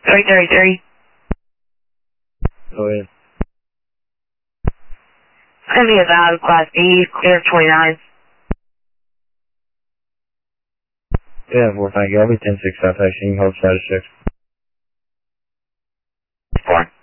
333. Go ahead. Send me a valid Class B, clear 29. Yeah, well, thank you. I'll be 10-6 South Actually, hold status 6. 4.